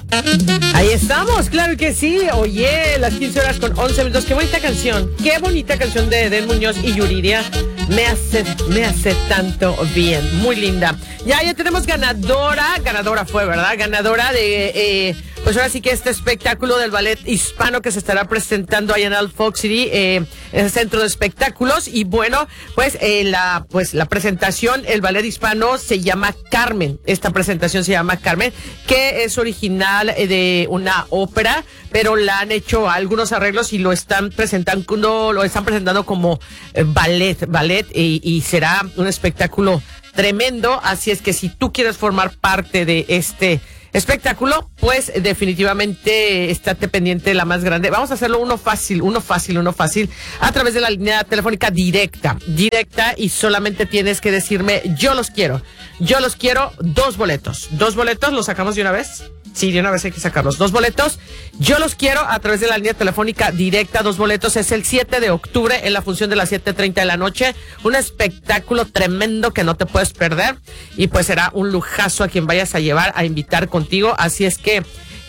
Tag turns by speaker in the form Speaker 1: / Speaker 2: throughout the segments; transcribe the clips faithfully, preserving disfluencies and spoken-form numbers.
Speaker 1: Ahí estamos, claro que sí. Oye, las quince horas con once minutos. Qué bonita canción. Qué bonita canción de Edén Muñoz y Yuridia. Me hace, me hace tanto bien. Muy linda. Ya, ya tenemos ganadora. Ganadora fue, ¿verdad? Ganadora de, eh, pues ahora sí que este espectáculo del ballet hispano que se estará presentando allá en el Fox City, eh, en el centro de espectáculos. Y bueno, pues, eh, la, pues la presentación, el ballet hispano se llama Carmen. Esta presentación se llama Carmen, que es original de una ópera, pero la han hecho algunos arreglos y lo están presentando, lo están presentando como eh, ballet, ballet y, y será un espectáculo tremendo. Así es que si tú quieres formar parte de este espectáculo, pues definitivamente estate pendiente de la más grande. Vamos a hacerlo uno fácil, uno fácil, uno fácil, a través de la línea telefónica directa, directa, y solamente tienes que decirme, yo los quiero, yo los quiero, dos boletos, dos boletos, ¿los sacamos de una vez? Sí, de una vez hay que sacarlos. Dos boletos, yo los quiero a través de la línea telefónica directa, dos boletos. Es el siete de octubre en la función de las siete treinta de la noche. Un espectáculo tremendo que no te puedes perder. Y pues será un lujazo a quien vayas a llevar, a invitar contigo. Así es que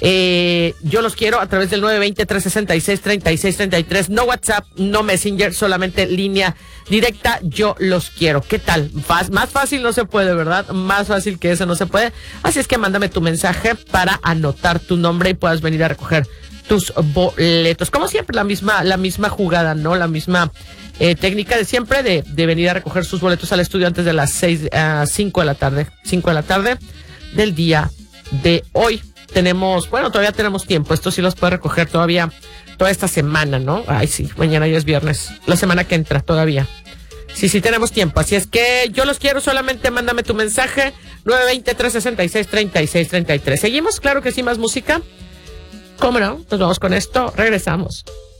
Speaker 1: eh, yo los quiero a través del nueve veinte, trescientos sesenta y seis, treinta y seis treinta y tres. No WhatsApp, no Messenger, solamente línea directa. Yo los quiero. ¿Qué tal? Más fácil no se puede, ¿verdad? Más fácil que eso no se puede. Así es que mándame tu mensaje para anotar tu nombre y puedas venir a recoger tus boletos. Como siempre, la misma, la misma jugada, ¿no? La misma eh, técnica de siempre de, de venir a recoger sus boletos al estudio antes de las seis a cinco de la tarde. cinco de la tarde del día de hoy. Tenemos, bueno, todavía tenemos tiempo. Esto sí los puede recoger todavía toda esta semana, ¿no? Ay, sí, mañana ya es viernes. La semana que entra todavía. Sí, sí tenemos tiempo. Así es que yo los quiero, solamente mándame tu mensaje. nueve veinte, trescientos sesenta y seis, treinta y seis treinta y tres. ¿Seguimos? Claro que sí, más música. ¿Cómo no? Nos vamos con esto. Regresamos.